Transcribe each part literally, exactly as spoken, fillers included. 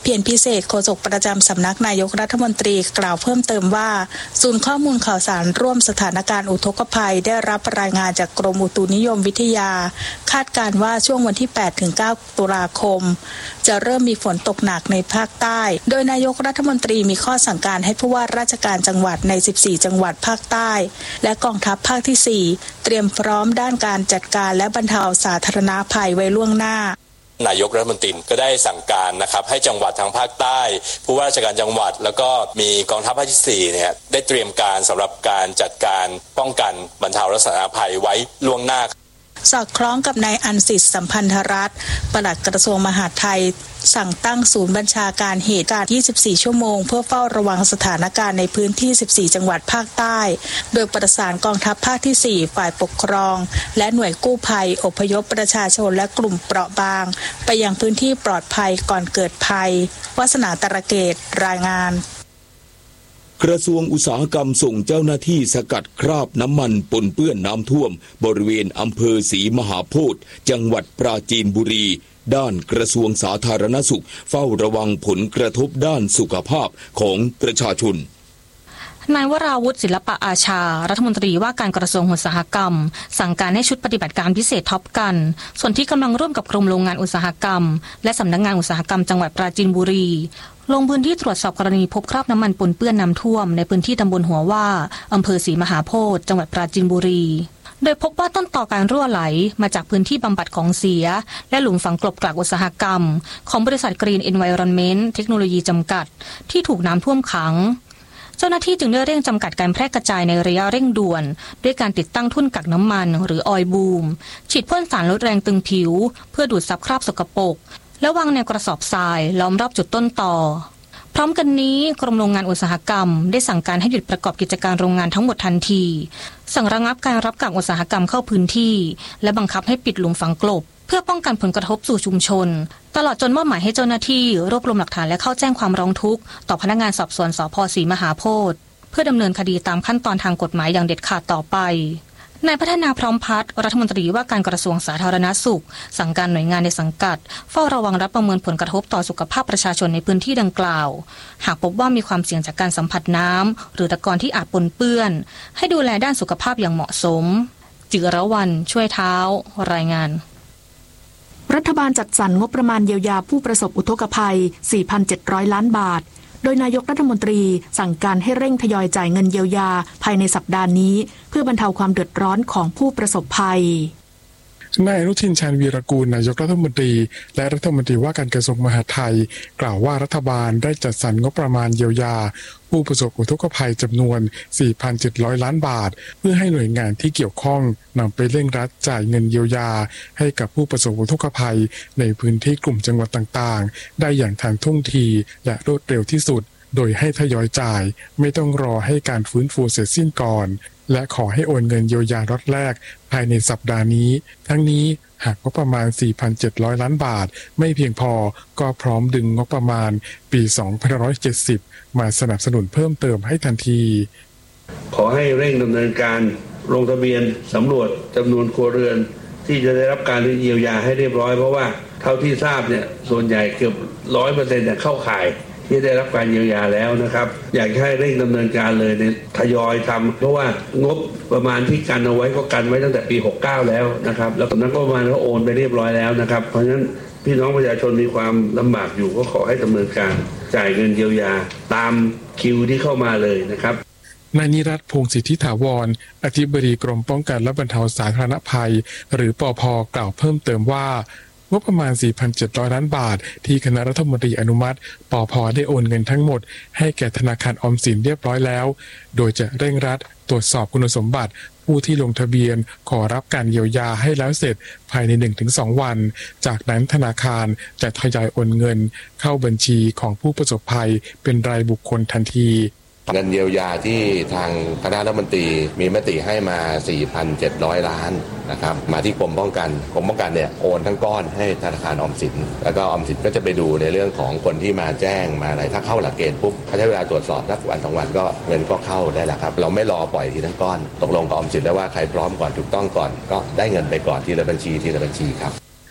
เพียรพิเศษโฆษกประจำสำนักนายกรัฐมนตรีกล่าวเพิ่มเติมว่าศูนย์ข้อมูลข่าวสารร่วมสถานการณ์อุทกภัยได้รับรายงานจากกรมอุตุนิยมวิทยาคาดการณ์ว่าช่วงวันที่ แปดถึงเก้า ตุลาคมจะเริ่มมีฝนตกหนักในภาคใต้โดยนายกรัฐมนตรีมีข้อสั่งการให้ผู้ว่าราชการจังหวัดใน สิบสี่ จังหวัดภาคใต้และกองทัพภาคที่ สี่เตรียมพร้อมด้านการจัดการและบรรเทาสาธารณภัยไว้ล่วงหน้านายกรัฐมนตรีก็ได้สั่งการนะครับให้จังหวัดทางภาคใต้ผู้ว่าราชการจังหวัดแล้วก็มีกองทัพภาคที่สี่เนี่ยได้เตรียมการสำหรับการจัดการป้องกันบรรเทาสาธารณภัยไว้ล่วงหน้าสอดคล้องกับนายอันสิทธิ์สัมพันธรัตน์ปลัดกระทรวงมหาดไทยสั่งตั้งศูนย์บัญชาการเหตุการณ์ยี่สิบสี่ชั่วโมงเพื่อเฝ้าระวังสถานการณ์ในพื้นที่สิบสี่จังหวัดภาคใต้โดยประสานกองทัพภาคที่สี่ฝ่ายปกครองและหน่วยกู้ภัยอพยพประชาชนและกลุ่มเปราะบางไปยังพื้นที่ปลอดภัยก่อนเกิดภัยวาสนาตระเกตรายงานกระทรวงอุตสาหกรรมส่งเจ้าหน้าที่สกัดคราบน้ำมันปนเปื้อนน้ำท่วมบริเวณอำเภอศรีมหาโพธิ์จังหวัดปราจีนบุรีด้านกระทรวงสาธารณสุขเฝ้าระวังผลกระทบด้านสุขภาพของประชาชนนายวราวุฒิศิลปะอาชารัฐมนตรีว่าการกระทรวงอุตสาหกรรมสั่งการให้ชุดปฏิบัติการพิเศษท็อปกันส่วนที่กำลังร่วมกับกรมโรงงานอุตสาหกรรมและสำนักงานอุตสาหกรรมจังหวัดปราจีนบุรีลงพื้นที่ตรวจสอบกรณีพบคราบน้ำมันปนเปื้อนน้ำท่วมในพื้นที่ตำบลหัวว่าอำเภอศรีมหาโพธิ์จังหวัดปราจีนบุรีโดยพบว่าต้นต่อการรั่วไหลมาจากพื้นที่บำบัดของเสียและหลุมฝังกลบกากอุตสาหกรรมของบริษัท Green Environment เทคโนโลยีจำกัดที่ถูกน้ำท่วมขังเจ้าหน้าที่จึงได้เร่งจำกัดการแพร่กระจายในระยะเร่งด่วนด้วยการติดตั้งทุ่นกักน้ำมันหรือออยล์บูมฉีดพ่นสารลดแรงตึงผิวเพื่อดูดซับคราบสกปรกและวางแนวกระสอบทรายล้อมรอบจุดต้นต่อพร้อมกันนี้กรมโรงงานอุตสาหกรรมได้สั่งการให้หยุดประกอบกิจการโรงงานทั้งหมดทันทีสั่งระงับการรับกากอุตสาหกรรมเข้าพื้นที่และบังคับให้ปิดหลุมฝังกลบเพื่อป้องกันผลกระทบสู่ชุมชนตลอดจนมอบหมายให้เจ้าหน้าที่รวบรวมหลักฐานและเข้าแจ้งความร้องทุกข์ต่อพนักงานสอบสวนสภ.ศรีมหาโพธิ์เพื่อดำเนินคดีตามขั้นตอนทางกฎหมายอย่างเด็ดขาดต่อไปนายพัฒนาพร้อมพัฒน์รัฐมนตรีว่าการกระทรวงสาธารณสุขสั่งการหน่วยงานในสังกัดเฝ้าระวังและประเมินผลกระทบต่อสุขภาพประชาชนในพื้นที่ดังกล่าวหากพบว่ามีความเสี่ยงจากการสัมผัสน้ำหรือตะกอนที่อาจปนเปื้อนให้ดูแลด้านสุขภาพอย่างเหมาะสมจิรวรรณช่วยเท้ารายงานรัฐบาลจัดสรรงบประมาณเยียวยาผู้ประสบอุทกภัย สี่พันเจ็ดร้อย ล้านบาทโดยนายกรัฐมนตรีสั่งการให้เร่งทยอยจ่ายเงินเยียวยาภายในสัปดาห์นี้เพื่อบรรเทาความเดือดร้อนของผู้ประสบภัยนายอนุทินชาญวีรกูลนายกรัฐมนตรีและรัฐมนตรีว่าการกระทรวงมหาดไทยกล่าวว่ารัฐบาลได้จัดสรรงบประมาณเยียวยาผู้ประสบอุทกภัยจำนวน สี่พันเจ็ดร้อย ล้านบาทเพื่อให้หน่วยงานที่เกี่ยวข้องนำไปเร่งรัดจ่ายเงินเยียวยาให้กับผู้ประสบอุทกภัยในพื้นที่กลุ่มจังหวัดต่างๆได้อย่างทันท่วงทีและรวดเร็วที่สุดโดยให้ทยอยจ่ายไม่ต้องรอให้การฟื้นฟูเสร็จสิ้นก่อนและขอให้โอนเงินเยียวยาล็อตแรกภายในสัปดาห์นี้ทั้งนี้หากงบประมาณ สี่พันเจ็ดร้อย ล้านบาทไม่เพียงพอก็พร้อมดึงงบประมาณปี สองพันห้าร้อยเจ็ดสิบ มาสนับสนุนเพิ่มเติมให้ทันทีขอให้เร่งดำเนินการลงทะเบียนสำรวจจำนวนครัวเรือนที่จะได้รับการเยียวยาให้เรียบร้อยเพราะว่าเท่าที่ทราบเนี่ยส่วนใหญ่เกือบ ร้อยเปอร์เซ็นต์ เนี่ยเข้าข่ายที่ได้รับการเยียวยาแล้วนะครับอยากให้เร่งดำเนินการเลยในทยอยทำเพราะว่างบประมาณที่กันเอาไว้ก็กันไว้ตั้งแต่ปีหกสิบเก้าแล้วนะครับแล้วสำนักงบประมาณก็โอนไปเรียบร้อยแล้วนะครับเพราะฉะนั้นพี่น้องประชาชนมีความลำบากอยู่ก็ขอให้ดำเนินการจ่ายเงินเยียวยาตามคิวที่เข้ามาเลยนะครับนายนิรัตน์พงศ์สิทธิถาวรอธิบดีกรมป้องกันและบรรเทาสาธารณภัยหรือปภ.กล่าวเพิ่มเติมว่างบประมาณ สี่พันเจ็ดร้อย ล้านบาทที่คณะรัฐมนตรีอนุมัติปภ.ได้โอนเงินทั้งหมดให้แก่ธนาคารออมสินเรียบร้อยแล้วโดยจะเร่งรัดตรวจสอบคุณสมบัติผู้ที่ลงทะเบียนขอรับการเยียวยาให้แล้วเสร็จภายใน หนึ่งถึงสอง วันจากนั้นธนาคารจะทยอยโอนเงินเข้าบัญชีของผู้ประสบภัยเป็นรายบุคคลทันทีเงินเยียวยาที่ทางคณะรัฐมนตรีมีมติให้มา สี่พันเจ็ดร้อย ล้านนะครับมาที่กรมป้องกันกรมป้องกันเนี่ยโอนทั้งก้อนให้ธนาคารออมสินแล้วก็ออมสินก็จะไปดูในเรื่องของคนที่มาแจ้งมาอะไรถ้าเข้าหลักเกณฑ์ปุ๊บเขาใช้เวลาตรวจสอบสักวันสองวันก็เงินก็เข้าได้แล้วครับเราไม่รอปล่อยทีทั้งก้อนตกลงกับออมสินแล้วว่าใครพร้อมก่อนถูกต้องก่อนก็ได้เงินไปก่อนทีละบัญชีทีละบัญชีครับท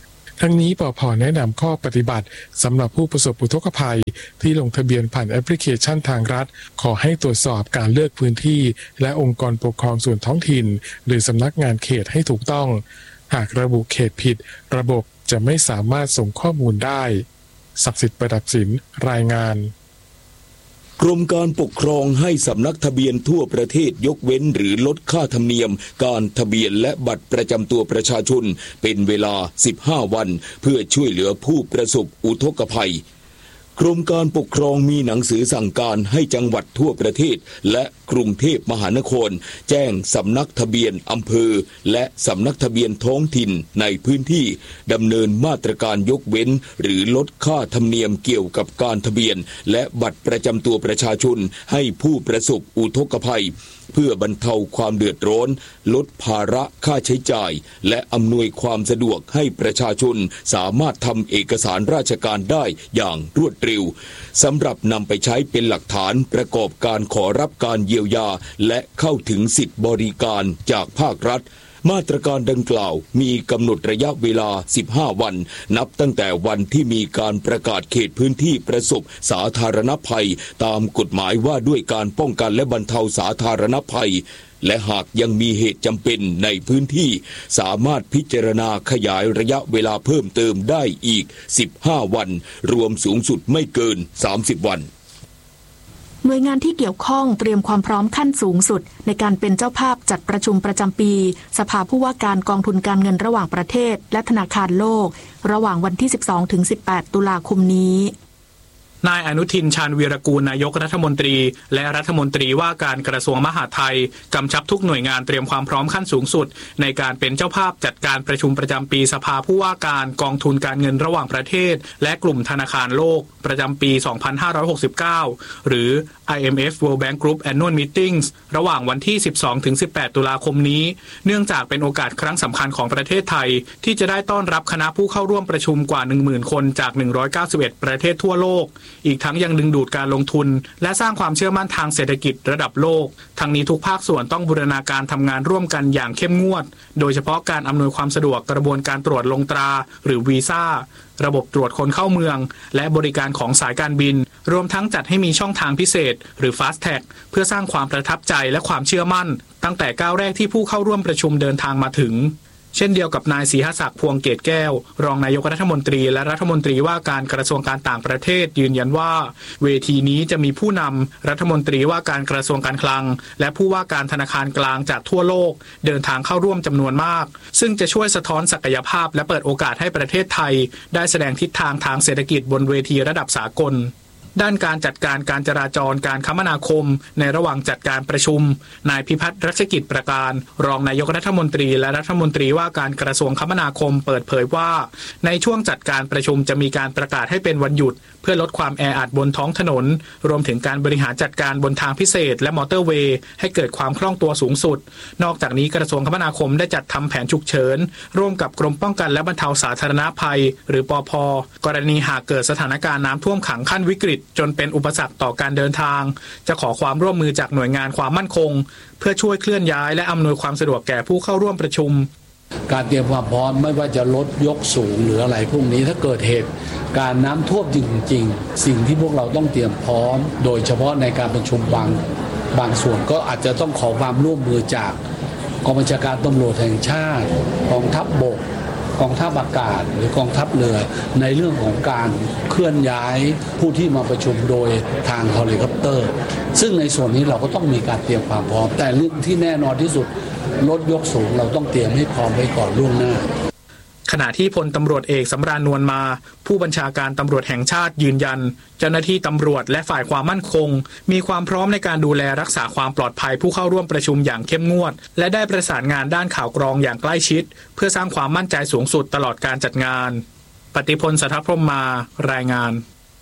ทั้งนี้ปภ.แนะนำข้อปฏิบัติสำหรับผู้ประสบอุทกภัยที่ลงทะเบียนผ่านแอปพลิเคชันทางรัฐขอให้ตรวจสอบการเลือกพื้นที่และองค์กรปกครองส่วนท้องถิ่นหรือสำนักงานเขตให้ถูกต้องหากระบุเขตผิดระบบจะไม่สามารถส่งข้อมูลได้ศักดิ์สิทธิ์ประดับศิลป์รายงานกรมการปกครองให้สำนักทะเบียนทั่วประเทศยกเว้นหรือลดค่าธรรมเนียมการทะเบียนและบัตรประจำตัวประชาชนเป็นเวลาสิบห้าวันเพื่อช่วยเหลือผู้ประสบอุทกภัยกรมการปกครองมีหนังสือสั่งการให้จังหวัดทั่วประเทศและกรุงเทพมหานครแจ้งสำนักทะเบียนอำเภอและสำนักทะเบียนท้องถิ่นในพื้นที่ดำเนินมาตรการยกเว้นหรือลดค่าธรรมเนียมเกี่ยวกับการทะเบียนและบัตรประจำตัวประชาชนให้ผู้ประสบอุทกภัยเพื่อบรรเทาความเดือดร้อนลดภาระค่าใช้จ่ายและอำนวยความสะดวกให้ประชาชนสามารถทำเอกสารราชการได้อย่างรวดเร็วสำหรับนำไปใช้เป็นหลักฐานประกอบการขอรับการเยียวยาและเข้าถึงสิทธิบริการจากภาครัฐมาตรการดังกล่าวมีกำหนดระยะเวลาสิบห้าวันนับตั้งแต่วันที่มีการประกาศเขตพื้นที่ประสบสาธารณภัยตามกฎหมายว่าด้วยการป้องกันและบรรเทาสาธารณภัยและหากยังมีเหตุจำเป็นในพื้นที่สามารถพิจารณาขยายระยะเวลาเพิ่มเติมได้อีกสิบห้าวันรวมสูงสุดไม่เกินสามสิบวันหน่วยงานที่เกี่ยวข้องเตรียมความพร้อมขั้นสูงสุดในการเป็นเจ้าภาพจัดประชุมประจำปีสภาผู้ว่าการกองทุนการเงินระหว่างประเทศและธนาคารโลกระหว่างวันที่ สิบสองถึงสิบแปด ตุลาคมนี้นายอนุทินชาญวีรกูลนายกรัฐมนตรีและรัฐมนตรีว่าการกระทรวงมหาดไทยกำชับทุกหน่วยงานเตรียมความพร้อมขั้นสูงสุดในการเป็นเจ้าภาพจัดการประชุมประจำปีสภาผู้ว่าการกองทุนการเงินระหว่างประเทศและกลุ่มธนาคารโลกประจำปี สองพันห้าร้อยหกสิบเก้า หรือ ไอ เอ็ม เอฟ World Bank Group Annual Meetings ระหว่างวันที่ สิบสองถึงสิบแปด ตุลาคมนี้เนื่องจากเป็นโอกาสครั้งสำคัญของประเทศไทยที่จะได้ต้อนรับคณะผู้เข้าร่วมประชุมกว่า หนึ่งหมื่น คนจากหนึ่งร้อยเก้าสิบเอ็ดประเทศทั่วโลกอีกทั้งยังดึงดูดการลงทุนและสร้างความเชื่อมั่นทางเศรษฐกิจระดับโลกทั้งนี้ทุกภาคส่วนต้องบูรณาการทำงานร่วมกันอย่างเข้มงวดโดยเฉพาะการอำนวยความสะดวกกระบวนการตรวจลงตราหรือวีซ่าระบบตรวจคนเข้าเมืองและบริการของสายการบินรวมทั้งจัดให้มีช่องทางพิเศษหรือ Fast Tag เพื่อสร้างความประทับใจและความเชื่อมั่นตั้งแต่ก้าวแรกที่ผู้เข้าร่วมประชุมเดินทางมาถึงเช่นเดียวกับนายศรีหศักดิ์พวงเกตแก้วรองนายกรัฐมนตรีและรัฐมนตรีว่าการกระทรวงการต่างประเทศยืนยันว่าเวทีนี้จะมีผู้นำรัฐมนตรีว่าการกระทรวงการคลังและผู้ว่าการธนาคารกลางจากทั่วโลกเดินทางเข้าร่วมจำนวนมากซึ่งจะช่วยสะท้อนศักยภาพและเปิดโอกาสให้ประเทศไทยได้แสดงทิศทางทางเศรษฐกิจบนเวทีระดับสากลด้านการจัดการการจราจรการคมนาคมในระหว่างจัดการประชุมนายพิพัฒน์รัชกิจประการรองนายกรัฐมนตรีและรัฐมนตรีว่าการกระทรวงคมนาคมเปิดเผยว่าในช่วงจัดการประชุมจะมีการประกาศให้เป็นวันหยุดเพื่อลดความแออัดบนท้องถนนรวมถึงการบริหารจัดการบนทางพิเศษและมอเตอร์เวย์ให้เกิดความคล่องตัวสูงสุดนอกจากนี้กระทรวงคมนาคมได้จัดทำแผนฉุกเฉินร่วมกับกรมป้องกันและบรรเทาสาธารณภัยหรือปภ.กรณีหากเกิดสถานการณ์น้ำท่วมขังขั้นวิกฤตจนเป็นอุปสรรคต่อการเดินทางจะขอความร่วมมือจากหน่วยงานความมั่นคงเพื่อช่วยเคลื่อนย้ายและอำนวยความสะดวกแก่ผู้เข้าร่วมประชุมการเตรียมความพร้อมไม่ว่าจะลดยกสูงหรืออะไรพวกนี้ถ้าเกิดเหตุการน้ำท่วมจริงๆสิ่งที่พวกเราต้องเตรียมพร้อมโดยเฉพาะในการประชุมบางบางส่วนก็อาจจะต้องขอความร่วมมือจากกองบัญชาการตำรวจแห่งชาติกองทัพบกกองทัพอากาศหรือกองทัพเรือในเรื่องของการเคลื่อนย้ายผู้ที่มาประชุมโดยทางเฮลิคอปเตอร์ซึ่งในส่วนนี้เราก็ต้องมีการเตรียมความพร้อมแต่เรื่องที่แน่นอนที่สุดรถยกสูงเราต้องเตรียมให้พร้อมไว้ก่อนล่วงหน้าขณะที่พลตำรวจเอกสำราญนวลมาผู้บัญชาการตำรวจแห่งชาติยืนยันเจ้าหน้าที่ตำรวจและฝ่ายความมั่นคงมีความพร้อมในการดูแลรักษาความปลอดภัยผู้เข้าร่วมประชุมอย่างเข้มงวดและได้ประสานงานด้านข่าวกรองอย่างใกล้ชิดเพื่อสร้างความมั่นใจสูงสุดตลอดการจัดงานปฏิพล สัทธพรหมมารายงาน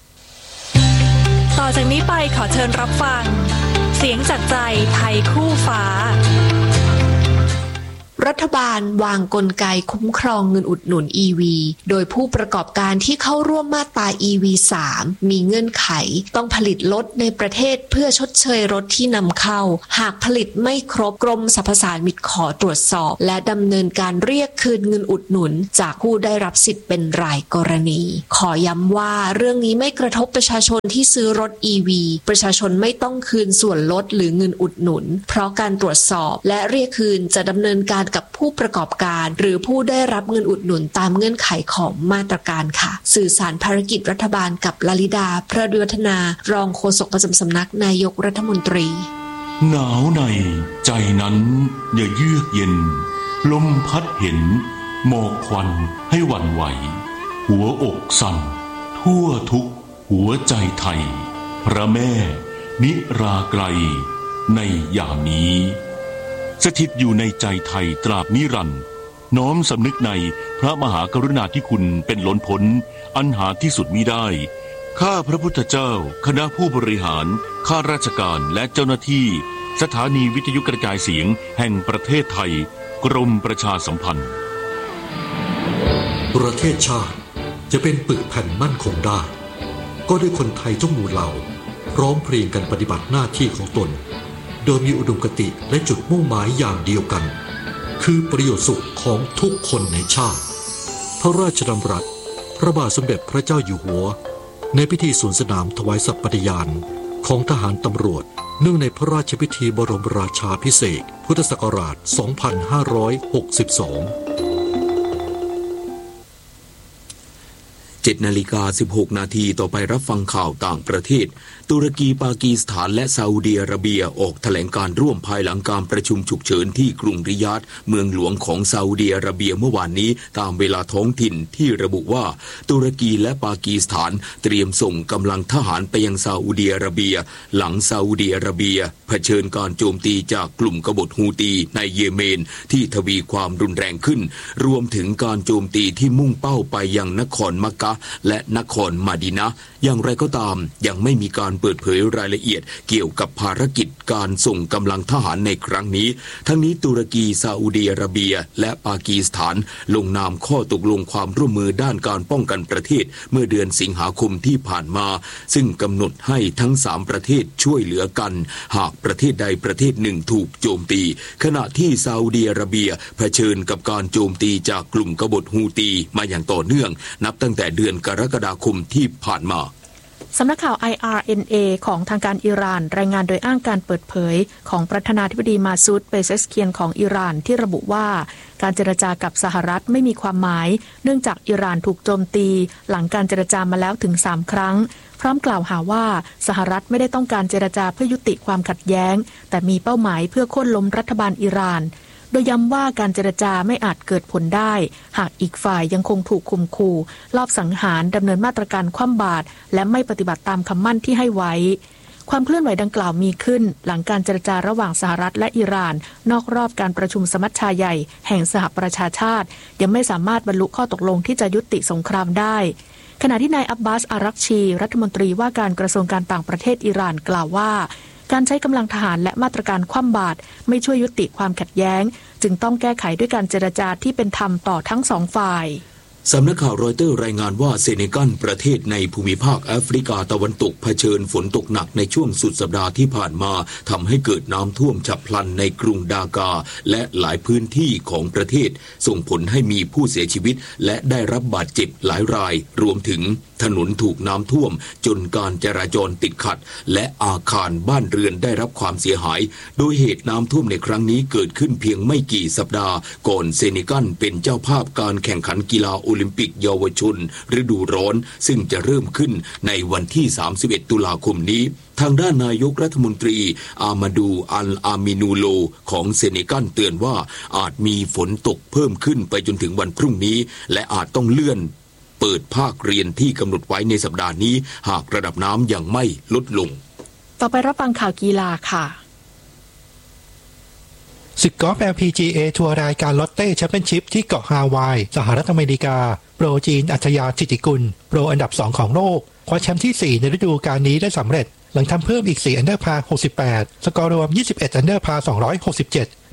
ต่อจากนี้ไปขอเชิญรับฟังเสียงจากใจไทยคู่ฟ้ารัฐบาลวางกลไกคุ้มครองเงินอุดหนุน อี วี โดยผู้ประกอบการที่เข้าร่วมมาตรา อี วี สาม มีเงื่อนไขต้องผลิตรถในประเทศเพื่อชดเชยรถที่นำเข้าหากผลิตไม่ครบกรมสรรพสามิตขอตรวจสอบและดำเนินการเรียกคืนเงินอุดหนุนจากผู้ได้รับสิทธิ์เป็นรายกรณีขอย้ำว่าเรื่องนี้ไม่กระทบประชาชนที่ซื้อรถ อี วี ประชาชนไม่ต้องคืนส่วนลดหรือเงินอุดหนุนเพราะการตรวจสอบและเรียกคืนจะดำเนินการกับผู้ประกอบการหรือผู้ได้รับเงินอุดหนุนตามเงื่อนไขของมาตรการค่ะสื่อสารภารกิจรัฐบาลกับลลิดาพระดิวัฒนารองโฆษกประจำสำนักนายกรัฐมนตรีหนาวในใจนั้นอย่าเยือกเย็นลมพัดเห็นหมอกควันให้หวั่นไหวหัวอกสั่นทั่วทุกหัวใจไทยพระแม่นิราไกลในยามนี้สถิตอยู่ในใจไทยตราบนิรันดร์น้อมสำนึกในพระมหากรุณาธิคุณเป็นล้นพ้นอันหาที่สุดมิได้ข้าพระพุทธเจ้าคณะผู้บริหารข้าราชการและเจ้าหน้าที่สถานีวิทยุกระจายเสียงแห่งประเทศไทยกรมประชาสัมพันธ์ประเทศชาติจะเป็นปึกแผ่นมั่นคงได้ก็ด้วยคนไทยทุกหมู่เหล่าพร้อมเพรียงกันปฏิบัติหน้าที่ของตนโดยมีอุดมคติและจุดมุ่งหมายอย่างเดียวกันคือประโยชน์สุขของทุกคนในชาติพระราชดำรัสพระบาทสมเด็จพระเจ้าอยู่หัวในพิธีสวนสนามถวายสัตย์ปฏิญาณของทหารตำรวจเนื่องในพระราชพิธีบรมราชาภิเษกพุทธศักราช สองพันห้าร้อยหกสิบสองเจ็ดนาฬิกาสิบหกนาทีต่อไปรับฟังข่าวต่างประเทศตุรกีปากีสถานและซาอุดิอาระเบียออกแถลงการร่วมภายหลังการประชุมฉุกเฉินที่กรุงริยาดเมืองหลวงของซาอุดิอาระเบียเมื่อวานนี้ตามเวลาท้องถิ่นที่ระบุว่าตุรกีและปากีสถานเตรียมส่งกำลังทหารไปยังซาอุดิอาระเบียหลังซาอุดิอาระเบียเผชิญการโจมตีจากกลุ่มกบฏฮูตีในเยเมนที่ทวีความรุนแรงขึ้นรวมถึงการโจมตีที่มุ่งเป้าไปยังนครมักกะและนครมาดินะห์อย่างไรก็ตามยังไม่มีการเปิดเผยรายละเอียดเกี่ยวกับภารกิจการส่งกำลังทหารในครั้งนี้ทั้งนี้ตุรกีซาอุดิอาระเบียและปากีสถานลงนามข้อตกลงความร่วมมือด้านการป้องกันประเทศเมื่อเดือนสิงหาคมที่ผ่านมาซึ่งกำหนดให้ทั้งสามประเทศช่วยเหลือกันหากประเทศใดประเทศหนึ่งถูกโจมตีขณะที่ซาอุดิอาระเบียเผชิญกับการโจมตีจากกลุ่มกบฏฮูตีมาอย่างต่อเนื่องนับตั้งแต่เดือนกรกฎาคมที่ผ่านมาสำนักข่าว ไอ อาร์ เอ็น เอ ของทางการอิหร่านรายงานโดยอ้างการเปิดเผยของประธานาธิบดีมาซูด เปเซสเคียนของอิหร่านที่ระบุว่าการเจรจากับสหรัฐไม่มีความหมายเนื่องจากอิหร่านถูกโจมตีหลังการเจรจามาแล้วถึงสามครั้งพร้อมกล่าวหาว่าสหรัฐไม่ได้ต้องการเจรจาเพื่อยุติความขัดแย้งแต่มีเป้าหมายเพื่อโค่นล้มรัฐบาลอิหร่านโดยย้ำว่าการเจรจาไม่อาจเกิดผลได้หากอีกฝ่ายยังคงถูกข่มขู่ลอบสังหารดำเนินมาตรการคว่ำบาตรและไม่ปฏิบัติตามคำมั่นที่ให้ไว้ความเคลื่อนไหวดังกล่าวมีขึ้นหลังการเจรจาระหว่างสหรัฐและอิหร่านนอกรอบการประชุมสมัชชาใหญ่แห่งสหประชาชาติยังไม่สามารถบรรลุข้อตกลงที่จะยุติสงครามได้ขณะที่นายอับบาส อารักชีรัฐมนตรีว่าการกระทรวงการต่างประเทศอิหร่านกล่าวว่าการใช้กำลังทหารและมาตรการคว่ำบาตรไม่ช่วยยุติความขัดแย้งจึงต้องแก้ไขด้วยการเจรจาที่เป็นธรรมต่อทั้งสองฝ่ายสำนักข่าวรอยเตอร์รายงานว่าเซเนกัลประเทศในภูมิภาคแอฟริกาตะวันตกเผชิญฝนตกหนักในช่วงสุดสัปดาห์ที่ผ่านมาทำให้เกิดน้ำท่วมฉับพลันในกรุงดากาและหลายพื้นที่ของประเทศส่งผลให้มีผู้เสียชีวิตและได้รับบาดเจ็บหลายรายรวมถึงถนนถูกน้ำท่วมจนการจราจรติดขัดและอาคารบ้านเรือนได้รับความเสียหายโดยเหตุน้ำท่วมในครั้งนี้เกิดขึ้นเพียงไม่กี่สัปดาห์ก่อนเซเนกัลเป็นเจ้าภาพการแข่งขันกีฬาโอลิมปิกเยาวชนฤดูร้อนซึ่งจะเริ่มขึ้นในวันที่สามสิบเอ็ดตุลาคมนี้ทางด้านนายกรัฐมนตรีอามาดูอัลอามินูโลของเซเนกัลเตือนว่าอาจมีฝนตกเพิ่มขึ้นไปจนถึงวันพรุ่งนี้และอาจต้องเลื่อนเปิดภาคเรียนที่กำหนดไว้ในสัปดาห์นี้หากระดับน้ำยังไม่ลดลงต่อไปรับฟังข่าวกีฬาค่ะศึกกอล์ฟ แอล พี จี เอ ทัวร์รายการลอตเต้แชมเปี้ยนชิพที่เกาะฮาวายสหรัฐอเมริกาโปรจีนอัจฉริยะธิติกุลโปรอันดับสองของโลกคว้าแชมป์ที่สี่ในฤดูกาลนี้ได้สำเร็จหลังทำเพิ่มอีกสี่อันเดอร์พาร์หกสิบแปดสกอร์รวมยี่สิบเอ็ดอันเดอร์พาร์สองร้อยหกสิบเจ็ด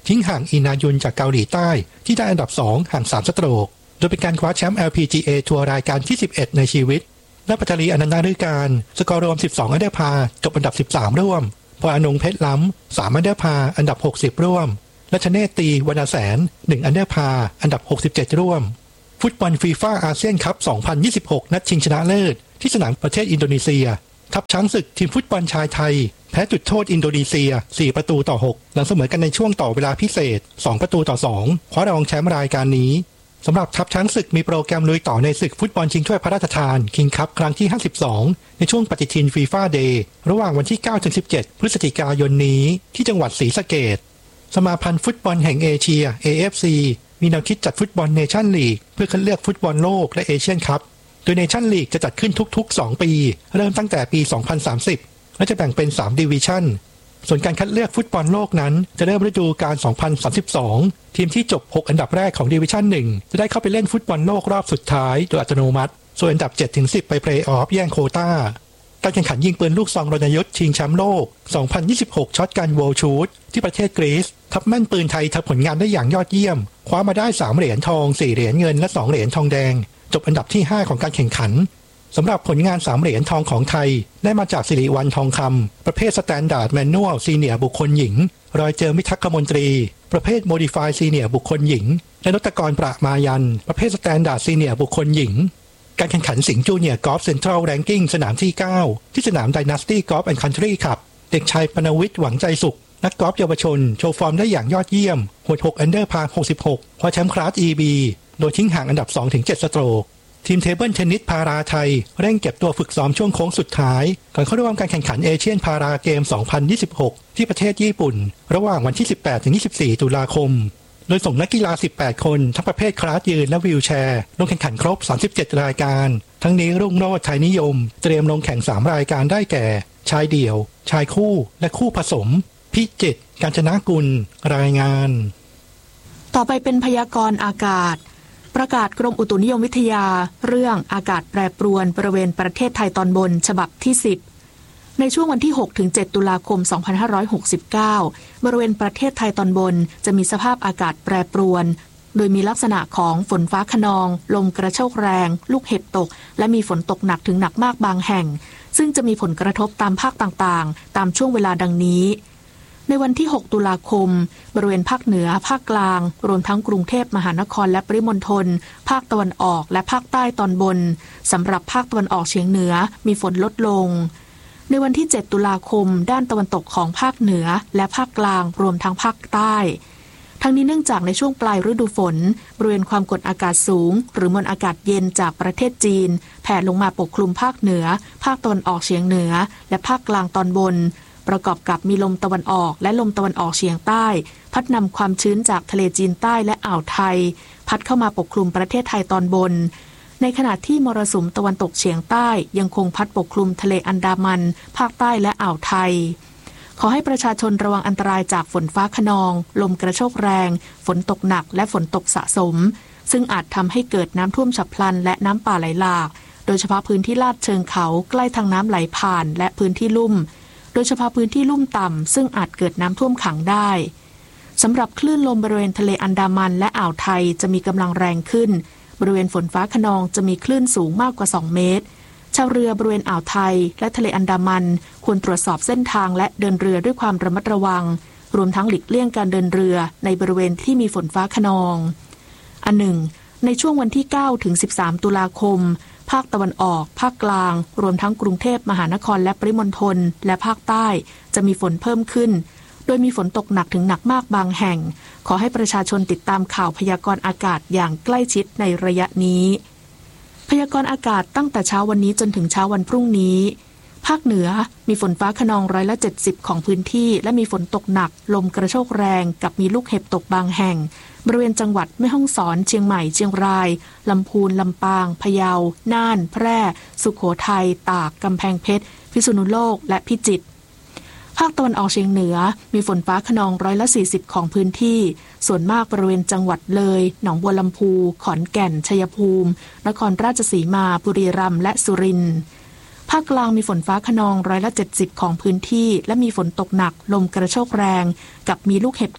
ทิ้งห่างอินายุนจากเกาหลีใต้ที่ได้อันดับสองห่างสามสโตรกโดยเป็นการคว้าแชมป์ แอล พี จี เอ ทัวร์รายการที่สิบเอ็ดในชีวิตและปัตตานีอนันต์ฤการสกอร์รวมสิบสองอันเดอร์พาจบอันดับสิบสามร่วมพออนงเพชรล้ำสามอันเดอร์พาอันดับหกสิบร่วมและชเนตตีวรรณแสนหนึ่งอันเดอร์พาอันดับหกสิบเจ็ดร่วมฟุตบอลฟีฟ่าอาเซียนคัพสองพันยี่สิบหกนัดชิงชนะเลิศที่สนามประเทศอินโดนีเซียทัพช้างศึกทีมฟุตบอลชายไทยแพ้จุดโทษอินโดนีเซียสี่ประตูต่อหกหลังเสมอกันในช่วงต่อเวลาพิเศษสองประตูต่อสองคว้ารองแชมป์รายการนี้สำหรับทัพช้างศึกมีโปรแกรมลุยต่อในศึกฟุตบอลชิงถ้วยพระราชทานคิงคัพครั้งที่ห้าสิบสองในช่วงปฏิทินฟีฟ่าเดย์ระหว่างวันที่เก้าถึงสิบเจ็ดพฤศจิกายนนี้ที่จังหวัดศรีสะเกษสมาพันธ์ฟุตบอลแห่งเอเชีย เอ เอฟ ซี มีแนวคิดจัดฟุตบอลเนชั่นลีกเพื่อคัดเลือกฟุตบอลโลกและเอเชียนคัพโดยเนชั่นลีกจะจัดขึ้นทุกๆสองปีเริ่มตั้งแต่ปีสองพันสามสิบและจะแบ่งเป็นสามดิวิชั่นส่วนการคัดเลือกฟุตบอลโลกนั้นจะเริ่มฤดูกาลสองพันสามสิบสองทีมที่จบหกอันดับแรกของดิวิชั่นหนึ่งจะได้เข้าไปเล่นฟุตบอลโลกรอบสุดท้ายโดยอัตโนมัติส่วนอันดับ เจ็ดถึงสิบ ไปเพลย์ออฟแย่งโควต้าการแข่งขันยิงปืนลูกซองรณยุทธ์ชิงแชมป์โลกสองพันยี่สิบหกช็อตกันโวลชูตที่ประเทศกรีซทัพแม่นปืนไทยทำผลงานได้อย่างยอดเยี่ยมคว้ามาได้สามเหรียญทองสี่เหรียญเงินและสองเหรียญทองแดงจบอันดับที่ห้าของการแข่งขันสำหรับผลงานสามเหรียญทองของไทยได้มาจากสิริวัลย์ทองคำประเภทสแตนดาร์ดแมนนวลซีเนียร์บุคคลหญิงรอยเจอมิทักษ์มนตรีประเภทโมดิฟายซีเนียร์บุคคลหญิงและนตกรประมายันประเภทสแตนดาร์ดซีเนียร์บุคคลหญิงการแข่งขันสิงห์จูเนียร์กอล์ฟเซ็นทรัลแรงกิ้งสนามที่เก้าที่สนามไดนาสตี้กอล์ฟแอนด์คันทรีครับเด็กชายปนวิทย์หวังใจสุขนักกอล์ฟเยาวชนโชว์ฟอร์มได้อย่างยอดเยี่ยมหวดหกอันเดอร์พาหกสิบหกคว้าแชมป์คลาส อี บี โดยทิ้งห่างอันดับ สองถึงเจ็ด สโตรกทีมเทเบิลเทนนิสพาราไทยเร่งเก็บตัวฝึกซ้อมช่วงโค้งสุดท้ายก่อนเข้าร่วมการแข่งขันเอเชียนพาราเกมสองพันยี่สิบหกที่ประเทศญี่ปุ่นระหว่างวันที่สิบแปดถึงยี่สิบสี่ตุลาคมโดยส่งนักกีฬาสิบแปดคนทั้งประเภทคลาสยืนและวีลแชร์ลงแข่งขันครบสามสิบเจ็ดรายการทั้งนี้รุ่งโรจน์ไทยนิยมเตรียมลงแข่งสามรายการได้แก่ชายเดี่ยวชายคู่และคู่ผสมพิจิตรกาญจนกุลรายงานต่อไปเป็นพยากรณ์อากาศประกาศกรมอุตุนิยมวิทยาเรื่องอากาศแปรปรวนบริเวณประเทศไทยตอนบนฉบับที่สิบในช่วงวันที่หกถึงเจ็ดตุลาคมสองพันห้าร้อยหกสิบเก้าบริเวณประเทศไทยตอนบนจะมีสภาพอากาศแปรปรวนโดยมีลักษณะของฝนฟ้าคะนองลมกระโชกแรงลูกเห็บตกและมีฝนตกหนักถึงหนักมากบางแห่งซึ่งจะมีผลกระทบตามภาคต่างๆตามช่วงเวลาดังนี้ในวันที่หกตุลาคมบริเวณภาคเหนือภาคกลางรวมทั้งกรุงเทพมหานครและปริมณฑลภาคตะวันออกและภาคใต้ตอนบนสำหรับภาคตะวันออกเฉียงเหนือมีฝนลดลงในวันที่เจ็ดตุลาคมด้านตะวันตกของภาคเหนือและภาคกลางรวมทั้งภาคใต้ทั้งนี้เนื่องจากในช่วงปลายฤดูฝนบริเวณความกดอากาศสูงหรือมวลอากาศเย็นจากประเทศจีนแผ่ลงมาปกคลุมภาคเหนือภาคตะวันออกเฉียงเหนือและภาคกลางตอนบนประกอบกับมีลมตะวันออกและลมตะวันออกเฉียงใต้พัดนำความชื้นจากทะเลจีนใต้และอ่าวไทยพัดเข้ามาปกคลุมประเทศไทยตอนบนในขณะที่มรสุมตะวันตกเฉียงใต้ยังคงพัดปกคลุมทะเลอันดามันภาคใต้และอ่าวไทยขอให้ประชาชนระวังอันตรายจากฝนฟ้าคะนองลมกระโชกแรงฝนตกหนักและฝนตกสะสมซึ่งอาจทำให้เกิดน้ำท่วมฉับพลันและน้ำป่าไหลหลากโดยเฉพาะพื้นที่ลาดเชิงเขาใกล้ทางน้ำไหลผ่านและพื้นที่ลุ่มโดยเฉพาะพื้นที่ลุ่มต่ำซึ่งอาจเกิดน้ำท่วมขังได้สำหรับคลื่นลมบริเวณทะเลอันดามันและอ่าวไทยจะมีกำลังแรงขึ้นบริเวณฝนฟ้าคะนองจะมีคลื่นสูงมากกว่าสองเมตรชาวเรือบริเวณอ่าวไทยและทะเลอันดามันควรตรวจสอบเส้นทางและเดินเรือด้วยความระมัดระวังรวมทั้งหลีกเลี่ยงการเดินเรือในบริเวณที่มีฝนฟ้าคะนองอันหนึ่งในช่วงวันที่เก้าถึงสิบสามตุลาคมภาคตะวันออกภาคกลางรวมทั้งกรุงเทพมหานครและปริมณฑลและภาคใต้จะมีฝนเพิ่มขึ้นโดยมีฝนตกหนักถึงหนักมากบางแห่งขอให้ประชาชนติดตามข่าวพยากรณ์อากาศอย่างใกล้ชิดในระยะนี้พยากรณ์อากาศตั้งแต่เช้าวันนี้จนถึงเช้าวันพรุ่งนี้ภาคเหนือมีฝนฟ้าคะนองร้อยละเจ็ดสิบของพื้นที่และมีฝนตกหนักลมกระโชกแรงกับมีลูกเห็บตกบางแห่งบริเวณจังหวัดแม่ฮ่องสอนเชียงใหม่เชียงรายลำพูนลำปางพะเยาน่านแพร่สุโขทัยตากกำแพงเพชรพิษณุโลกและพิจิตรภาคตะวันออกเฉียงเหนือมีฝนฟ้าคะนองร้อยละสี่สิบของพื้นที่ส่วนมากบริเวณจังหวัดเลยหนองบัวลำพูขอนแก่นชัยภูมินครราชสีมาบุรีรัมย์และสุรินทร์ภาคกลางมีฝนฟ้าคะนองร้อยละเจ็ดสิบของพื้นที่และมีฝนตกหนักลมกระโชกแรงกับมีลูกเห็บตก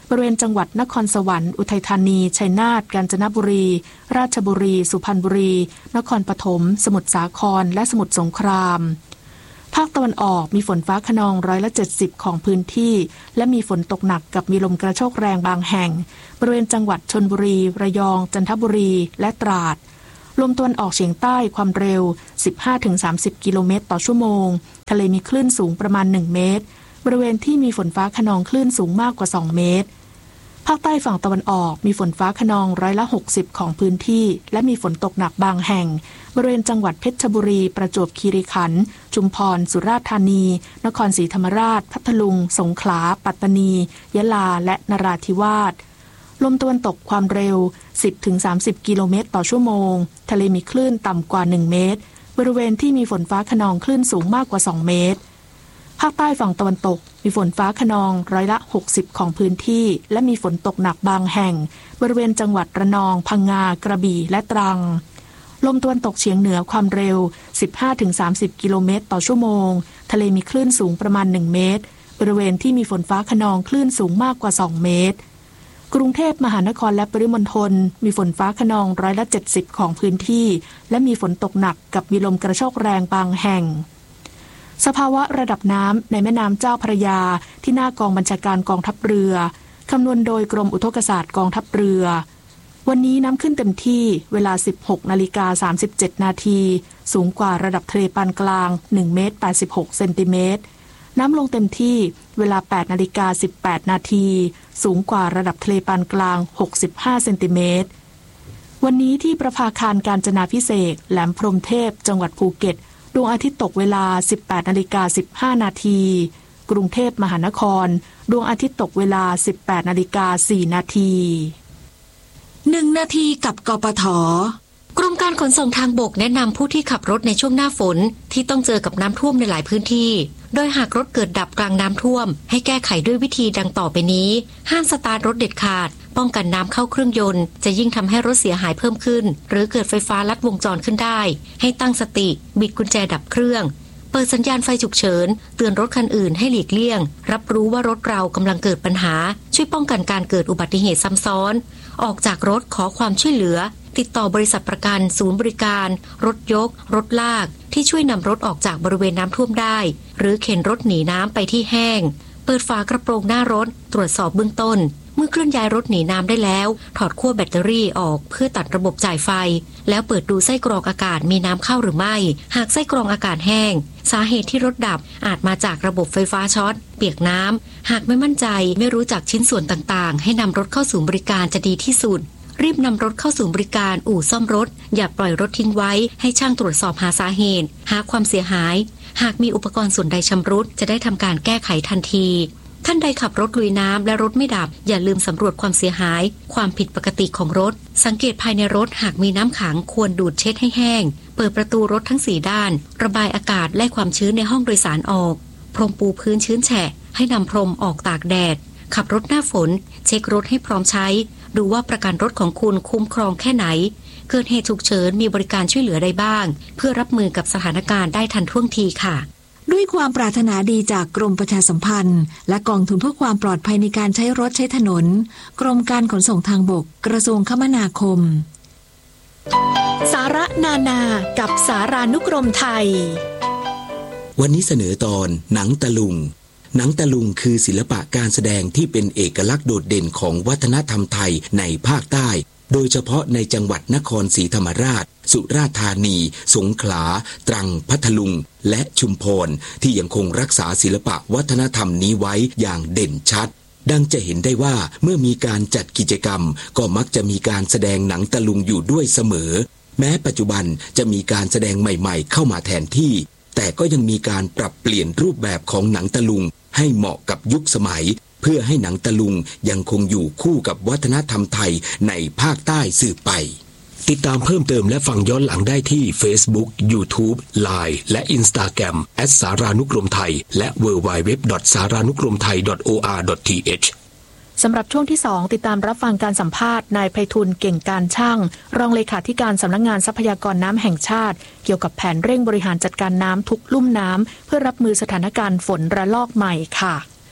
บริเวณจังหวัดนครสวรรค์อุทัยธานีชัยนาทกาญจนบุรีราชบุรีสุพรรณบุรีนครปฐมสมุทรสาครและสมุทรสงครามภาคตะวันออกมีฝนฟ้าคะนองร้อยละเจ็ดสิบของพื้นที่และมีฝนตกหนักกับมีลมกระโชกแรงบางแห่งบริเวณจังหวัดชลบุรีระยองจันทบุรีและตราดลมตะวันออกเฉียงใต้ความเร็ว สิบห้าถึงสามสิบ กิโลเมตรต่อชั่วโมงทะเลมีคลื่นสูงประมาณหนึ่งเมตรบริเวณที่มีฝนฟ้าคะนองคลื่นสูงมากกว่าสองเมตรภาคใต้ฝั่งตะวันออกมีฝนฟ้าคะนองร้อยละหกสิบของพื้นที่และมีฝนตกหนักบางแห่งบริเวณจังหวัดเพชรบุรีประจวบคีรีขันธ์ชุมพรสุราษฎร์ธานีนครศรีธรรมราชพัทลุงสงขลาปัตตานียะลาและนราธิวาสลมตะวันตกความเร็ว สิบถึงสามสิบ กิโลเมตรต่อชั่วโมงทะเลมีคลื่นต่ำกว่าหนึ่งเมตรบริเวณที่มีฝนฟ้าคะนองคลื่นสูงมากกว่าสองเมตรภาคใต้ฝั่งตะวันตกมีฝนฟ้าคะนองร้อยละหกสิบของพื้นที่และมีฝนตกหนักบางแห่งบริเวณจังหวัดระนองพังงากระบี่และตรังลมตะวันตกเฉียงเหนือความเร็ว สิบห้าถึงสามสิบ กิโลเมตรต่อชั่วโมงทะเลมีคลื่นสูงประมาณหนึ่งเมตรบริเวณที่มีฝนฟ้าคะนองคลื่นสูงมากกว่าสองเมตรกรุงเทพมหานครและปริมณฑลมีฝนฟ้าคะนองร้อยละเจ็ดสิบของพื้นที่และมีฝนตกหนักกับมีลมกระโชกแรงบางแห่งสภาวะระดับน้ำในแม่น้ำเจ้าพระยาที่หน้ากองบัญชาการกองทัพเรือคำนวณโดยกรมอุทกศาสตร์กองทัพเรือวันนี้น้ำขึ้นเต็มที่เวลา สิบหกนาฬิกาสามสิบเจ็ด นาทีสูงกว่าระดับทะเลปานกลางหนึ่งเมตรแปดสิบหกเซนติเมตรน้ำลงเต็มที่เวลา แปดนาฬิกาสิบแปด นาทีสูงกว่าระดับทะเลปานกลางหกสิบห้าเซนติเมตรวันนี้ที่ประภาคารกาญจนาภิเษกแหลมพรหมเทพจังหวัดภูเก็ตดวงอาทิตย์ตกเวลา สิบแปดนาฬิกาสิบห้า นาทีกรุงเทพมหานครดวงอาทิตย์ตกเวลา สิบแปดนาฬิกาสี่ นาทีหนึ่งนาทีกับกปท.กรมการขนส่งทางบกแนะนำผู้ที่ขับรถในช่วงหน้าฝนที่ต้องเจอกับน้ำท่วมในหลายพื้นที่โดยหากรถเกิดดับกลางน้ำท่วมให้แก้ไขด้วยวิธีดังต่อไปนี้ห้ามสตาร์ทรถเด็ดขาดป้องกันน้ำเข้าเครื่องยนต์จะยิ่งทำให้รถเสียหายเพิ่มขึ้นหรือเกิดไฟฟ้าลัดวงจรขึ้นได้ให้ตั้งสติบิดกุญแจดับเครื่องเปิดสัญญาณไฟฉุกเฉินเตือนรถคันอื่นให้หลีกเลี่ยงรับรู้ว่ารถเรากำลังเกิดปัญหาช่วยป้องกันการเกิดอุบัติเหตุซ้ำซ้อนออกจากรถขอความช่วยเหลือติดต่อบริษัทประกันศูนย์บริการรถยกรถลากที่ช่วยนำรถออกจากบริเวณน้ำท่วมได้หรือเข็นรถหนีน้ำไปที่แห้งเปิดฝากระโปรงหน้ารถตรวจสอบเบื้องต้นเมื่อเคลื่อนย้ายรถหนีน้ำได้แล้วถอดขั้วแบตเตอรี่ออกเพื่อตัดระบบจ่ายไฟแล้วเปิดดูไส้กรองอากาศมีน้ำเข้าหรือไม่หากไส้กรองอากาศแห้งสาเหตุที่รถดับอาจมาจากระบบไฟฟ้าช็อตเปียกน้ำหากไม่มั่นใจไม่รู้จักชิ้นส่วนต่างๆให้นำรถเข้าศูนย์บริการจะดีที่สุดรีบนำรถเข้าศูนย์บริการอู่ซ่อมรถอย่าปล่อยรถทิ้งไว้ให้ช่างตรวจสอบหาสาเหตุหาความเสียหายหากมีอุปกรณ์ส่วนใดชำรุดจะได้ทำการแก้ไขทันทีท่านใดขับรถลุยน้ำและรถไม่ดับอย่าลืมสำรวจความเสียหายความผิดปกติของรถสังเกตภายในรถหากมีน้ำขังควรดูดเช็ดให้แห้งเปิดประตูรถทั้งสี่ด้านระบายอากาศและความชื้นในห้องโดยสารออกพรมปูพื้นชื้นแฉะให้นำพรมออกตากแดดขับรถหน้าฝนเช็ครถให้พร้อมใช้ดูว่าประกันรถของคุณคุ้มครองแค่ไหนเกิดเหตุฉุกเฉินมีบริการช่วยเหลือได้บ้างเพื่อรับมือกับสถานการณ์ได้ทันท่วงทีค่ะด้วยความปรารถนาดีจากกรมประชาสัมพันธ์และกองทุนเพื่อความปลอดภัยในการใช้รถใช้ถนนกรมการขนส่งทางบกกระทรวงคมนาคมสาระนานากับสารานุกรมไทยวันนี้เสนอตอนหนังตะลุงหนังตะลุงคือศิลปะการแสดงที่เป็นเอกลักษณ์โดดเด่นของวัฒนธรรมไทยในภาคใต้โดยเฉพาะในจังหวัดนครศรีธรรมราชสุราษฎร์ธานีสงขลาตรังพัทลุงและชุมพรที่ยังคงรักษาศิลปะวัฒนธรรมนี้ไว้อย่างเด่นชัดดังจะเห็นได้ว่าเมื่อมีการจัดกิจกรรมก็มักจะมีการแสดงหนังตะลุงอยู่ด้วยเสมอแม้ปัจจุบันจะมีการแสดงใหม่ๆเข้ามาแทนที่แต่ก็ยังมีการปรับเปลี่ยนรูปแบบของหนังตะลุงให้เหมาะกับยุคสมัยเพื่อให้หนังตะลุงยังคงอยู่คู่กับวัฒนธรรมไทยในภาคใต้สืบไปติดตามเพิ่มเติมและฟังย้อนหลังได้ที่ Facebook YouTube ไลน์ และ Instagram แอท สารานุกรมไทยและ ดับเบิลยู ดับเบิลยู ดับเบิลยู ดอท สารานุกรมไทย ดอท โอ อาร์ ดอท ที เอชสำหรับช่วงที่สองติดตามรับฟังการสัมภาษณ์นายไพฑูรย์เก่งการช่างรองเลขาธิการสำนักงานทรัพยากรน้ำแห่งชาติเกี่ยวกับแผนเร่งบริหารจัดการน้ำทุกลุ่มน้ำเพื่อรับมือสถานการณ์ฝนระลอกใหม่ค่ะ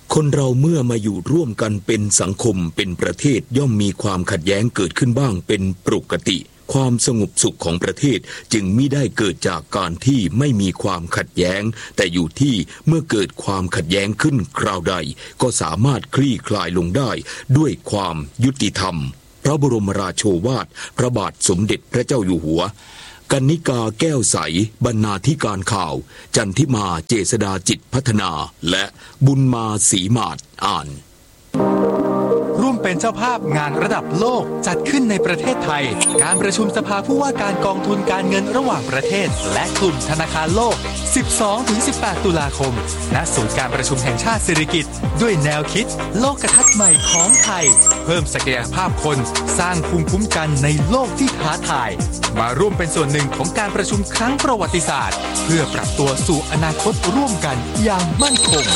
คนเราเมื่อมาอยู่ร่วมกันเป็นสังคมเป็นประเทศย่อมมีความขัดแย้งเกิดขึ้นบ้างเป็นปกติความสงบสุขของประเทศจึงมิได้เกิดจากการที่ไม่มีความขัดแย้งแต่อยู่ที่เมื่อเกิดความขัดแย้งขึ้นคราวใดก็สามารถคลี่คลายลงได้ด้วยความยุติธรรมพระบรมราโชวาทพระบาทสมเด็จพระเจ้าอยู่หัวกนิกาแก้วใสบรรณาธิการข่าวจันทิมาเจษฎาจิตพัฒนาและบุญมาศรีมาศอ่านร่วมเป็นเจ้าภาพงานระดับโลกจัดขึ้นในประเทศไทยการประชุมสภาผู้ว่าการกองทุนการเงินระหว่างประเทศและกลุ่มธนาคารโลก สิบสองถึงสิบแปด ตุลาคมณศูนย์การประชุมแห่งชาติสิริกิติ์ด้วยแนวคิดโลกทัศน์ใหม่ของไทยเพิ่มศักยภาพคนสร้างภูมิคุ้มกันในโลกที่ท้าทายมาร่วมเป็นส่วนหนึ่งของการประชุมครั้งประวัติศาสตร์เพื่อปรับตัวสู่อนาคตร่วมกันอย่างมั่นคง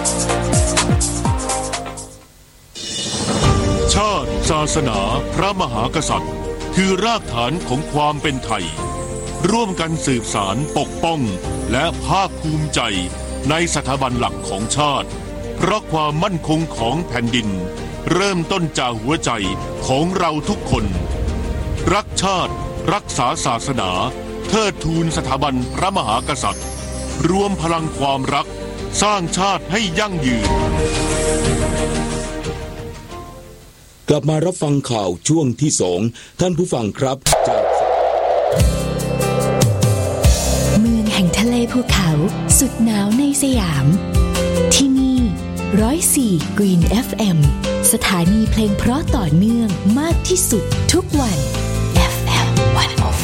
ชาติศาสนาพระมหากษัตริย์คือรากฐานของความเป็นไทยร่วมกันสืบสานปกป้องและภาคภูมิใจในสถาบันหลักของชาติเพราะความมั่นคงของแผ่นดินเริ่มต้นจากหัวใจของเราทุกคนรักชาติรักษาศาสนาเทิดทูนสถาบันพระมหากษัตริย์รวมพลังความรักสร้างชาติให้ยั่งยืนกลับมารับฟังข่าวช่วงที่สองท่านผู้ฟังครับจากเมืองแห่งทะเลภูเขาสุดหนาวในสยามที่นี่หนึ่งร้อยสี่ Green เอฟ เอ็ม สถานีเพลงเพราะต่อเนื่องมากที่สุดทุกวัน เอฟ เอ็ม หนึ่งร้อยสี่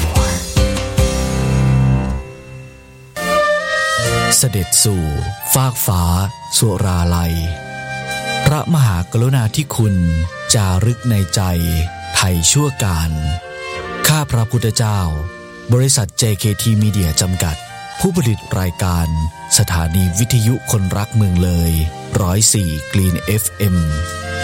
เสด็จสู่ฟากฟ้าสุราลัยพระมหากรุณาธิคุณจารึกในใจไทยชั่วการข้าพระพุทธเจ้าบริษัท เจ เค ที Media จำกัดผู้ผลิตรายการสถานีวิทยุคนรักเมืองเลยหนึ่งร้อยสี่ Green เอฟ เอ็ม